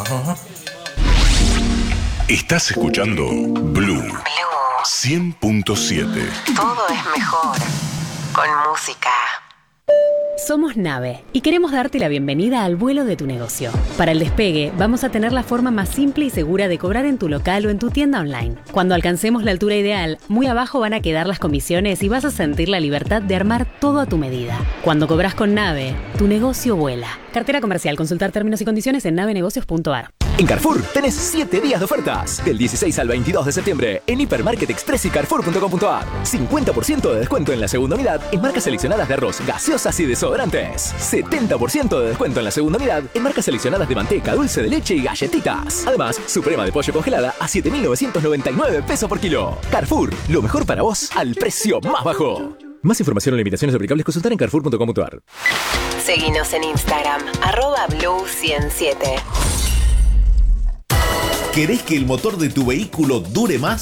Estás escuchando Blue 100.7. Todo es mejor con música. Somos Nave y queremos darte la bienvenida al vuelo de tu negocio. Para el despegue, vamos a tener la forma más simple y segura de cobrar en tu local o en tu tienda online. Cuando alcancemos la altura ideal, muy abajo van a quedar las comisiones y vas a sentir la libertad de armar todo a tu medida. Cuando cobras con Nave, tu negocio vuela. Cartera comercial. Consultar términos y condiciones en navenegocios.ar. En Carrefour tenés 7 días de ofertas. Del 16 al 22 de septiembre en Hipermarket Express y Carrefour.com.ar. 50% de descuento en la segunda unidad en marcas seleccionadas de arroz, gaseosas y desodorantes. 70% de descuento en la segunda unidad en marcas seleccionadas de manteca, dulce de leche y galletitas. Además, suprema de pollo congelada a 7.999 pesos por kilo. Carrefour, lo mejor para vos al precio más bajo. Más información o limitaciones aplicables consultar en Carrefour.com.ar. Seguinos en Instagram, @Blue107. ¿Querés que el motor de tu vehículo dure más?